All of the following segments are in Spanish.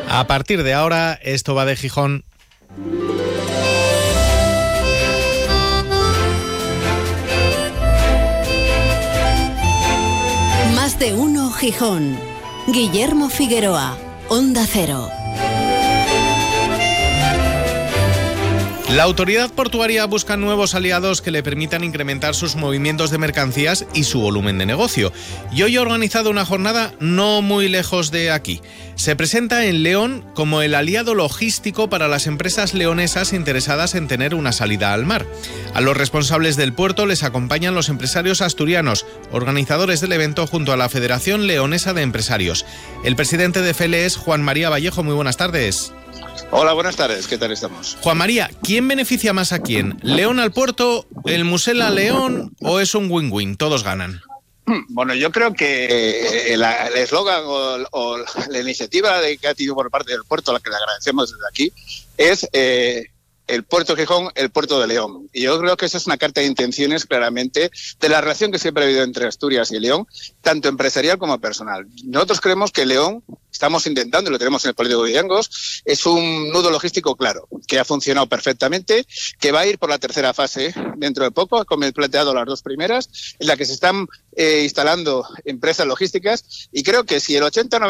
A partir de ahora, esto va de Gijón. Más de uno Gijón. Guillermo Figueroa, Onda Cero. La autoridad portuaria busca nuevos aliados que le permitan incrementar sus movimientos de mercancías y su volumen de negocio. Y hoy ha organizado una jornada no muy lejos de aquí. Se presenta en León como el aliado logístico para las empresas leonesas interesadas en tener una salida al mar. A los responsables del puerto les acompañan los empresarios asturianos, organizadores del evento junto a la Federación Leonesa de Empresarios. El presidente de FELE es Juan María Vallejo. Muy buenas tardes. Hola, buenas tardes. ¿Qué tal estamos? Juan María, ¿quién beneficia más a quién? ¿León al puerto, el Musel a León o es un win-win? Todos ganan. Bueno, yo creo que el eslogan o la iniciativa que ha tenido por parte del puerto, a la que le agradecemos desde aquí, es el puerto de Gijón, el puerto de León. Y yo creo que esa es una carta de intenciones claramente de la relación que siempre ha habido entre Asturias y León, tanto empresarial como personal. Nosotros creemos que León, estamos intentando, y lo tenemos en el polígono de Llangos, es un nudo logístico claro, que ha funcionado perfectamente, que va a ir por la tercera fase dentro de poco, como he planteado las dos primeras, en la que se están instalando empresas logísticas, y creo que si el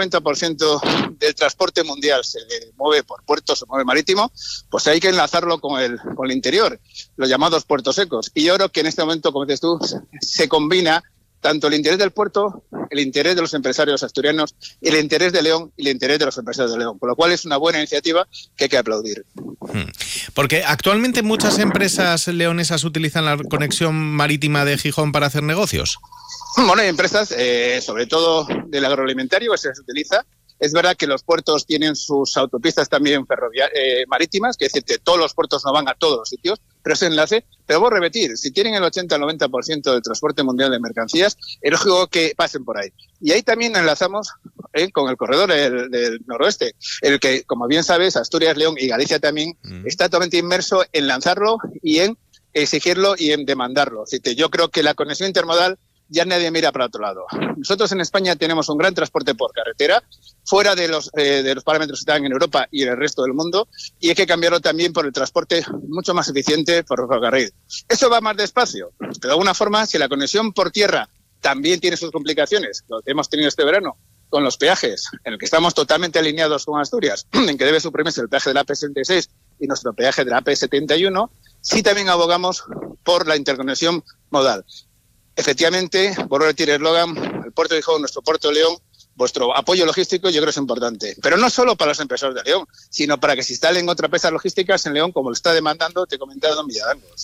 80-90% del transporte mundial se mueve por puertos, se mueve marítimo, pues hay que enlazarlo con el interior, los llamados puertos secos. Y yo creo que en este momento, como dices tú, se combina tanto el interés del puerto, el interés de los empresarios asturianos, el interés de León y el interés de los empresarios de León, con lo cual es una buena iniciativa que hay que aplaudir. Porque actualmente muchas empresas leonesas utilizan la conexión marítima de Gijón para hacer negocios. Bueno, hay empresas, sobre todo del agroalimentario, que se utiliza. Es verdad que los puertos tienen sus autopistas también marítimas, que es decir, que todos los puertos no van a todos los sitios, pero ese enlace, pero voy a repetir, si tienen el 80-90% del transporte mundial de mercancías, es lógico que pasen por ahí. Y ahí también enlazamos con el corredor del noroeste, el que, como bien sabes, Asturias, León y Galicia también está totalmente inmerso en lanzarlo y en exigirlo y en demandarlo. Así que yo creo que la conexión intermodal ya nadie mira para otro lado. Nosotros en España tenemos un gran transporte por carretera, fuera de los parámetros que están en Europa y en el resto del mundo, y hay que cambiarlo también por el transporte mucho más eficiente por ferrocarril. Eso va más despacio, pero de alguna forma, si la conexión por tierra también tiene sus complicaciones, lo que hemos tenido este verano con los peajes, en el que estamos totalmente alineados con Asturias, en que debe suprimirse el peaje de la AP76 y nuestro peaje de la AP71, sí también abogamos por la interconexión modal. Efectivamente, por repetir el eslogan, el puerto de Gijón, nuestro puerto de León, vuestro apoyo logístico yo creo que es importante. Pero no solo para los empresarios de León, sino para que se instalen otras empresas logísticas en León, como lo está demandando, te he comentado, en Villadangos.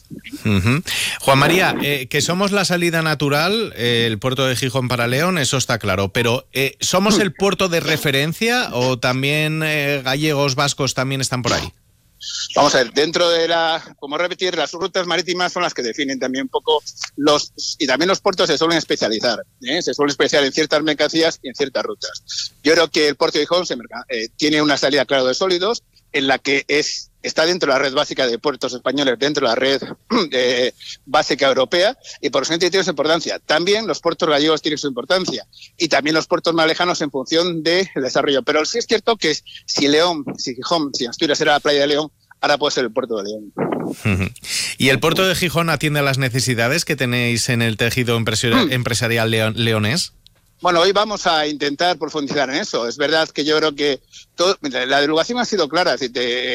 Juan María, que somos la salida natural, el puerto de Gijón para León, eso está claro. Pero ¿somos el puerto de referencia o también gallegos, vascos también están por ahí? Vamos a ver, dentro de como repetir, las rutas marítimas son las que definen también un poco y también los puertos se suelen especializar, se suelen especializar en ciertas mercancías y en ciertas rutas. Yo creo que el puerto de Gijón tiene una salida, claro, de sólidos, en la que está dentro de la red básica de puertos españoles, dentro de la red básica europea, y por eso tiene su importancia. También los puertos gallegos tienen su importancia, y también los puertos más lejanos en función del desarrollo. Pero sí es cierto que si Gijón, si Asturias era la playa de León, ahora puede ser el puerto de León. ¿Y el puerto de Gijón atiende a las necesidades que tenéis en el tejido empresarial leonés? Bueno, hoy vamos a intentar profundizar en eso. Es verdad que yo creo que la divulgación ha sido clara. Es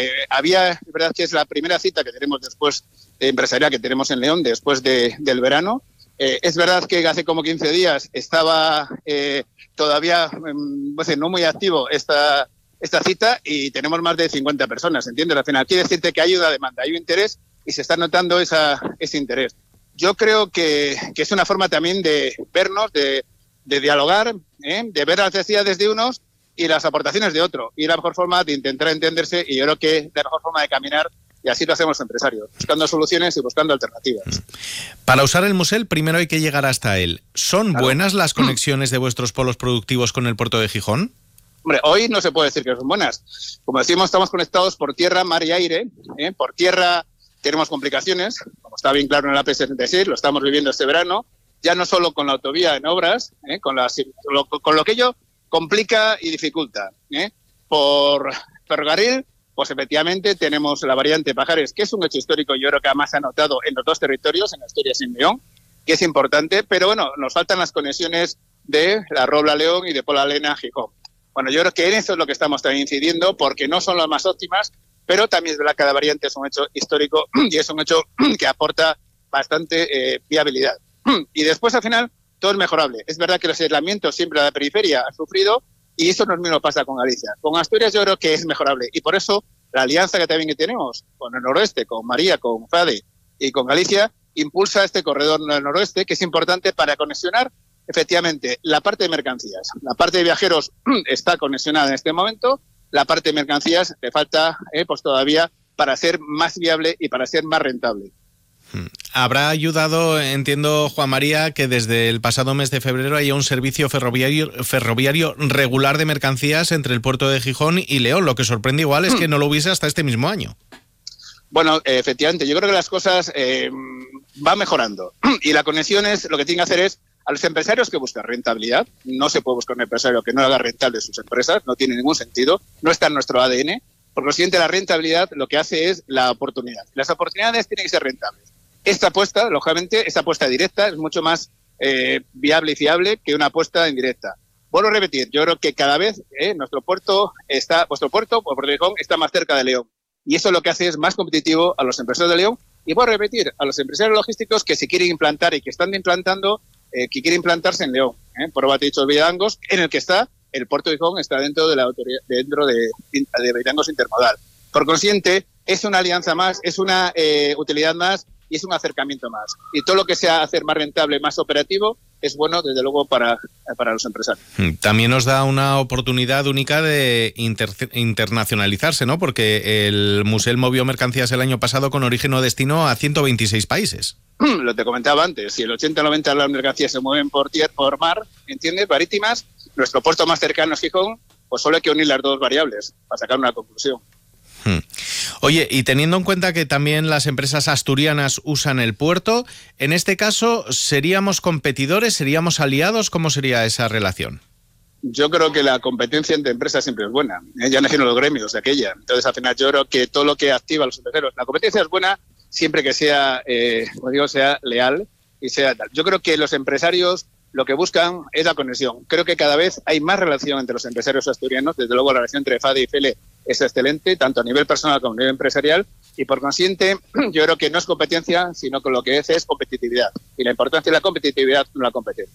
verdad que es la primera cita que tenemos después empresarial que tenemos en León, después del verano. Es verdad que hace como 15 días estaba todavía no muy activo esta cita y tenemos más de 50 personas, ¿entiendes? Al final quiere decirte que hay una demanda, hay un interés y se está notando ese interés. Yo creo que es una forma también de vernos, de dialogar, de ver las necesidades de unos y las aportaciones de otro. Y la mejor forma de intentar entenderse, y yo creo que es la mejor forma de caminar, y así lo hacemos los empresarios, buscando soluciones y buscando alternativas. Para usar el Musel, primero hay que llegar hasta él. ¿Son buenas las conexiones de vuestros polos productivos con el puerto de Gijón? Hombre, hoy no se puede decir que son buenas. Como decimos, estamos conectados por tierra, mar y aire. Por tierra tenemos complicaciones, como está bien claro en la AP76, lo estamos viviendo este verano, ya no solo con la autovía en obras, con lo que ello complica y dificulta. por ferrocarril, pues efectivamente tenemos la variante Pajares, que es un hecho histórico, yo creo que además se ha notado en los dos territorios, en Asturias y en León, que es importante, pero bueno, nos faltan las conexiones de La Robla León y de Pola Lena Gijón. Bueno, yo creo que en eso es lo que estamos también incidiendo, porque no son las más óptimas, pero también es verdad que cada variante es un hecho histórico y es un hecho que aporta bastante viabilidad. Y después, al final, todo es mejorable. Es verdad que los aislamientos siempre la periferia ha sufrido, y eso no es mismo pasa con Galicia. Con Asturias yo creo que es mejorable, y por eso la alianza que también tenemos con el noroeste, con María, con FADE y con Galicia, impulsa este corredor del noroeste, que es importante para conexionar efectivamente la parte de mercancías. La parte de viajeros está conexionada en este momento, la parte de mercancías le falta pues todavía para ser más viable y para ser más rentable. Habrá ayudado, entiendo, Juan María, que desde el pasado mes de febrero haya un servicio ferroviario regular de mercancías entre el puerto de Gijón y León. Lo que sorprende igual es que no lo hubiese hasta este mismo año. Bueno, efectivamente, yo creo que las cosas van mejorando. Y la conexión lo que tiene que hacer es a los empresarios que buscan rentabilidad. No se puede buscar un empresario que no haga rentable sus empresas, no tiene ningún sentido, no está en nuestro ADN. Por lo siguiente, la rentabilidad lo que hace es la oportunidad. Las oportunidades tienen que ser rentables. Esta apuesta, lógicamente, esta apuesta directa es mucho más viable y fiable que una apuesta indirecta. Vuelvo a repetir, yo creo que cada vez vuestro puerto, Puerto de Gijón, está más cerca de León. Y eso lo que hace es más competitivo a los empresarios de León. Y vuelvo a repetir, a los empresarios logísticos que se quieren implantar y que están implantando, que quieren implantarse en León. Por lo que ha dicho Villadangos, en el que está el puerto de Gijón, está dentro de la autoridad, dentro de Villadangos Intermodal. Por consiguiente, es una alianza más, es una utilidad más, y es un acercamiento más. Y todo lo que sea hacer más rentable, más operativo, es bueno, desde luego, para los empresarios. También nos da una oportunidad única de internacionalizarse, ¿no? Porque el Musel movió mercancías el año pasado con origen o destino a 126 países. Lo te comentaba antes, si el 80-90% de las mercancías se mueven por mar, ¿entiendes? Marítimas, nuestro puerto más cercano es Gijón, pues solo hay que unir las dos variables para sacar una conclusión. Oye, y teniendo en cuenta que también las empresas asturianas usan el puerto, en este caso, ¿seríamos competidores, seríamos aliados? ¿Cómo sería esa relación? Yo creo que la competencia entre empresas siempre es buena. Ya nacieron los gremios de aquella. Entonces, al final, yo creo que todo lo que activa a los empresarios, la competencia es buena siempre que sea, como digo, sea leal y sea tal. Yo creo que los empresarios lo que buscan es la conexión. Creo que cada vez hay más relación entre los empresarios asturianos. Desde luego, la relación entre FADE y FELE es excelente, tanto a nivel personal como a nivel empresarial, y por consiguiente, yo creo que no es competencia, sino que lo que es competitividad. Y la importancia de la competitividad no la competencia.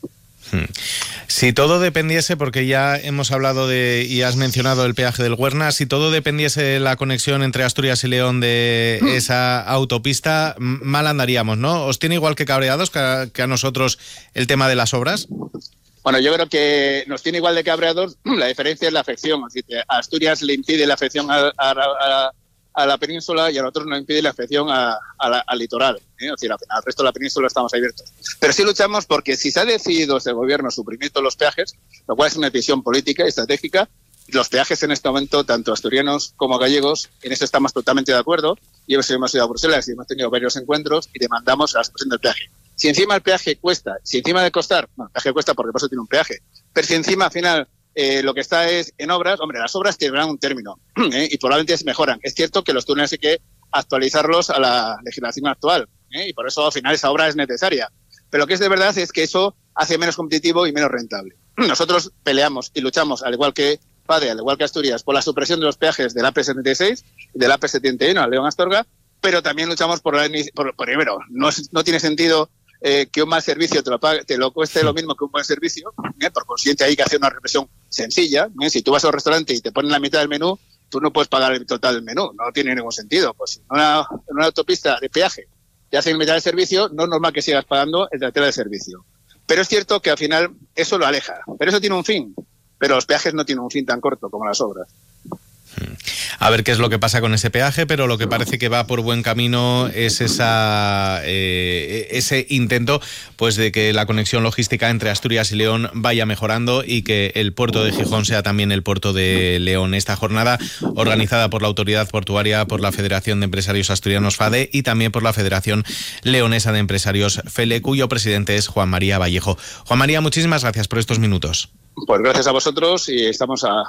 Si todo dependiese, porque ya hemos hablado y has mencionado el peaje del Huerna, si todo dependiese de la conexión entre Asturias y León de esa autopista, mal andaríamos, ¿no? ¿Os tiene igual que cabreados que a nosotros el tema de las obras? Bueno, yo creo que nos tiene igual de cabreados, la diferencia es la afección. Así que a Asturias le impide la afección a la península y a nosotros nos impide la afección al litoral. Es decir, al resto de la península estamos abiertos. Pero sí luchamos porque si se ha decidido desde el gobierno suprimir todos los peajes, lo cual es una decisión política y estratégica, los peajes en este momento, tanto asturianos como gallegos, en eso estamos totalmente de acuerdo. Y hemos ido a Bruselas y hemos tenido varios encuentros y demandamos la supresión del peaje. Si encima el peaje cuesta, si encima de costar, bueno, el peaje cuesta porque por eso tiene un peaje, pero si encima al final lo que está es en obras, hombre, las obras tendrán un término y probablemente se mejoran. Es cierto que los túneles hay que actualizarlos a la legislación actual y por eso al final esa obra es necesaria. Pero lo que es de verdad es que eso hace menos competitivo y menos rentable. Nosotros peleamos y luchamos, al igual que FADE, al igual que Asturias, por la supresión de los peajes del AP76 y del AP71 a León Astorga, pero también luchamos por primero, no tiene sentido que un mal servicio te lo cueste lo mismo que un buen servicio. Por consiguiente hay que hacer una reflexión sencilla. Si tú vas a un restaurante y te ponen la mitad del menú, tú no puedes pagar el total del menú, no tiene ningún sentido. Pues en una autopista de peaje te hacen mitad del servicio, no es normal que sigas pagando el tercero del servicio. Pero es cierto que al final eso lo aleja, pero eso tiene un fin, pero los peajes no tienen un fin tan corto como las obras. A ver qué es lo que pasa con ese peaje, pero lo que parece que va por buen camino es ese intento pues de que la conexión logística entre Asturias y León vaya mejorando y que el puerto de Gijón sea también el puerto de León. Esta jornada organizada por la Autoridad Portuaria, por la Federación de Empresarios Asturianos FADE y también por la Federación Leonesa de Empresarios FELE, cuyo presidente es Juan María Vallejo. Juan María, muchísimas gracias por estos minutos. Pues gracias a vosotros y estamos a